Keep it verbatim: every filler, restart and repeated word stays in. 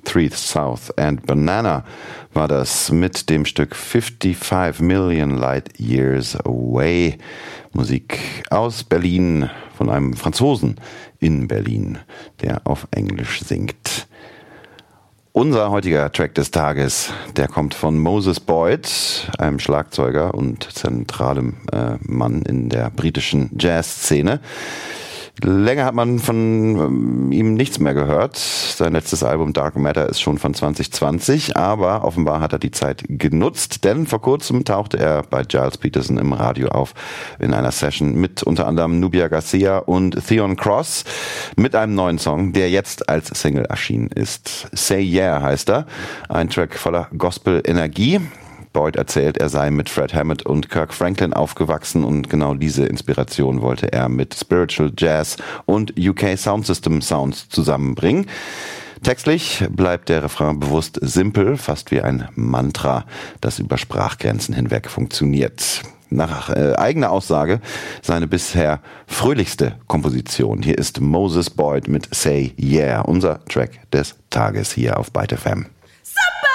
Three South and Banana war das mit dem Stück fifty-five Million Light Years Away. Musik aus Berlin von einem Franzosen in Berlin, der auf Englisch singt. Unser heutiger Track des Tages, der kommt von Moses Boyd, einem Schlagzeuger und zentralem äh, Mann in der britischen Jazzszene. Länger hat man von ähm, ihm nichts mehr gehört. Sein letztes Album Dark Matter ist schon von zwanzig zwanzig, aber offenbar hat er die Zeit genutzt, denn vor kurzem tauchte er bei Gilles Peterson im Radio auf in einer Session mit unter anderem Nubia Garcia und Theon Cross mit einem neuen Song, der jetzt als Single erschienen ist. Say Yeah heißt er, ein Track voller Gospel-Energie. Boyd erzählt, er sei mit Fred Hammond und Kirk Franklin aufgewachsen und genau diese Inspiration wollte er mit Spiritual Jazz und U K Soundsystem Sounds zusammenbringen. Textlich bleibt der Refrain bewusst simpel, fast wie ein Mantra, das über Sprachgrenzen hinweg funktioniert. Nach äh, eigener Aussage seine bisher fröhlichste Komposition. Hier ist Moses Boyd mit Say Yeah, unser Track des Tages hier auf Byte F M.